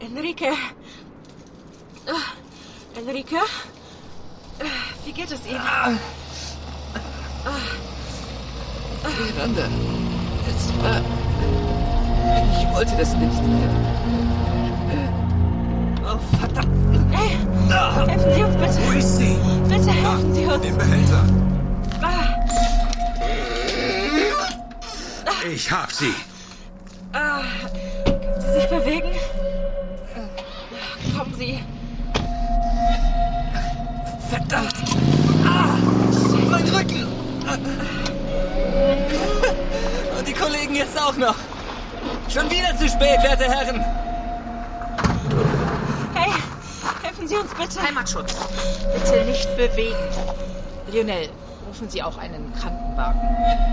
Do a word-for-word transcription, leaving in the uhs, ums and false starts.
Enrique. Uh, Enrique? Uh, wie geht es Ihnen? Ah. Miranda, es war... Ich wollte das nicht. Oh, verdammt. Hey, helfen Sie uns bitte. Wo ist sie? Bitte helfen Sie uns. Im Behälter. Ah. Ich hab sie. Ah. Können Sie sich bewegen? Kommen Sie. Verdammt. Ah, mein Rücken. Und die Kollegen jetzt auch noch. Schon wieder zu spät, werte Herren. Hey, helfen Sie uns bitte. Heimatschutz. Bitte nicht bewegen. Lionel, rufen Sie auch einen Krankenwagen.